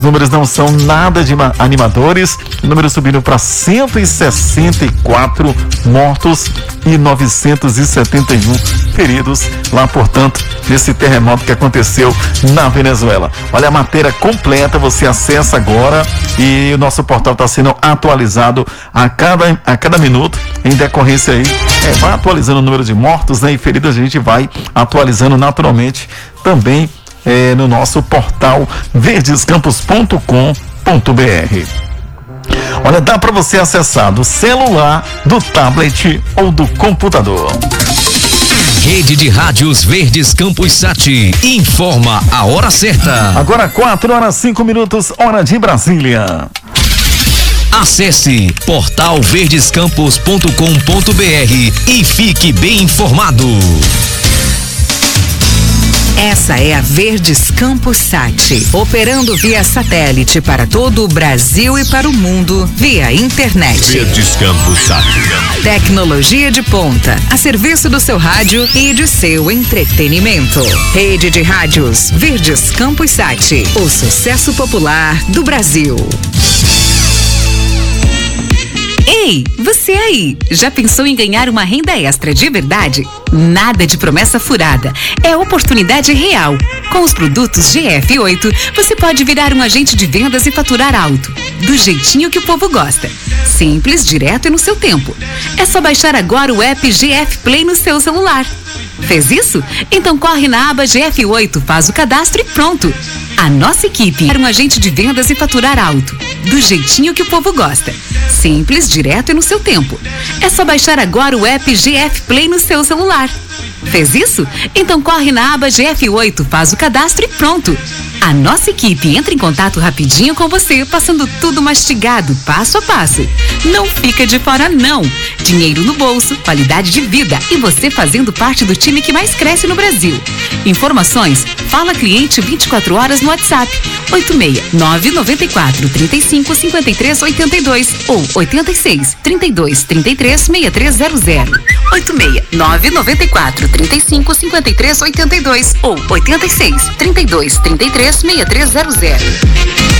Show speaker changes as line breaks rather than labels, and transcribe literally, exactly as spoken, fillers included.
Os números não são nada de animadores, o número subindo para cento e sessenta e quatro mortos e novecentos e setenta e um feridos lá, portanto, nesse terremoto que aconteceu na Venezuela. Olha a matéria completa, você acessa agora e o nosso portal está sendo atualizado a cada, a cada minuto, em decorrência aí, é, vai atualizando o número de mortos, né, e feridos, a gente vai atualizando naturalmente também É, no nosso portal verdescampos ponto com ponto br. Olha, dá para você acessar do celular, do tablet ou do computador.
Rede de Rádios Verdes Campos Sat informa a hora certa.
Agora quatro horas cinco minutos, hora de Brasília.
Acesse portal verdescampos ponto com ponto br e fique bem informado.
Essa é a Verdes Campos Sat, operando via satélite para todo o Brasil e para o mundo via internet.
Verdes Campos Sat.
Tecnologia de ponta, a serviço do seu rádio e de seu entretenimento. Rede de Rádios Verdes Campos Sat, o sucesso popular do Brasil. Ei, você aí, já pensou em ganhar uma renda extra de verdade? Nada de promessa furada, é oportunidade real. Com os produtos G F oito, você pode virar um agente de vendas e faturar alto, do jeitinho que o povo gosta. Simples, direto e no seu tempo. É só baixar agora o app G F Play no seu celular. Fez isso? Então corre na aba G F oito, faz o cadastro e pronto. A nossa equipe é um agente de vendas e faturar alto, do jeitinho que o povo gosta. Simples, direto e no seu tempo. É só baixar agora o app G F Play no seu celular. Fez isso? Então corre na aba G F oito, faz o cadastro e pronto. A nossa equipe entra em contato rapidinho com você, passando tudo mastigado, passo a passo. Não fica de fora não. Dinheiro no bolso, qualidade de vida e você fazendo parte do time que mais cresce no Brasil. Informações, fala cliente vinte e quatro horas no WhatsApp oito seis nove nove quatro, três cinco, cinco três oito dois ou oito seis, trinta e dois, trinta e três, sessenta e três zero zero. oito seis nove nove quatro, três cinco, cinco três oito dois ou oito seis, trinta e dois, trinta e três, sessenta e três zero zero.